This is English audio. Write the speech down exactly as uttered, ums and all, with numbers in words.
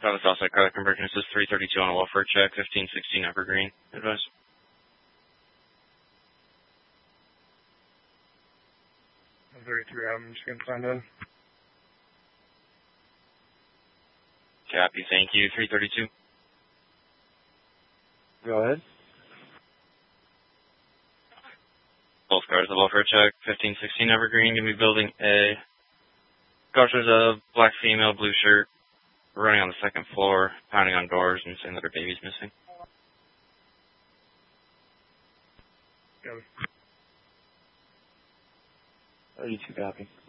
Travis Southside Cardiac Conversion. This is three thirty-two on a welfare check, fifteen sixteen Evergreen. Advice. thirty-three, I'm just going to find in. Copy, thank you. three thirty-two. Go ahead. Both cars, the welfare check, fifteen sixteen Evergreen, give me building A. Gosh, there's a black female, blue shirt, running on the second floor, pounding on doors and saying that her baby's missing. Go. thirty-two, copy.